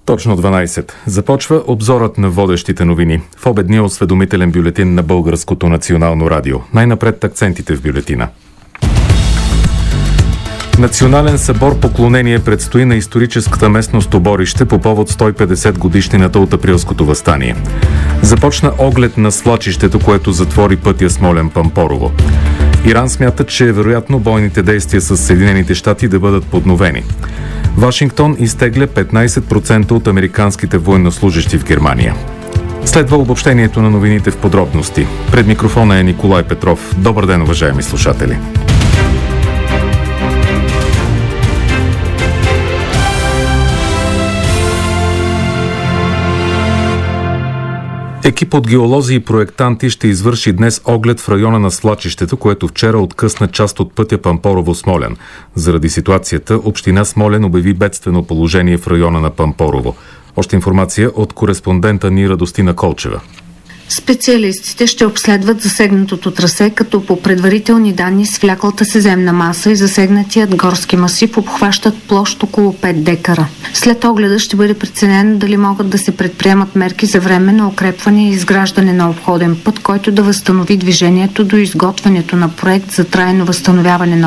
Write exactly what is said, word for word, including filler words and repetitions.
Точно дванайсет. Започва обзорът на водещите новини в обедния осведомителен бюлетин на Българското национално радио. Най-напред акцентите в бюлетина. Национален събор поклонение предстои на историческата местност Оборище по повод сто и петдесет годишнината от Априлското въстание. Започна оглед на свлачището, което затвори пътя Смолян-Пампорово. Иран смята, че е вероятно бойните действия с Съединените щати да бъдат подновени. Вашингтон изтегля петнайсет процента от американските военнослужещи в Германия. Следва обобщението на новините в подробности. Пред микрофона е Николай Петров. Добър ден, уважаеми слушатели! Екип от геолози и проектанти ще извърши днес оглед в района на свлачището, което вчера откъсна част от пътя Пампорово-Смолян. Заради ситуацията, община Смолян обяви бедствено положение в района на Пампорово. Още информация от кореспондента ни Радостина Колчева. Специалистите ще обследват засегнатото трасе, като по предварителни данни свляклата се земна маса и засегнатият горски масив обхващат площ около пет декара. След огледа ще бъде преценено дали могат да се предприемат мерки за временно укрепване и изграждане на обходен път, който да възстанови движението до изготвянето на проект за трайно възстановяване на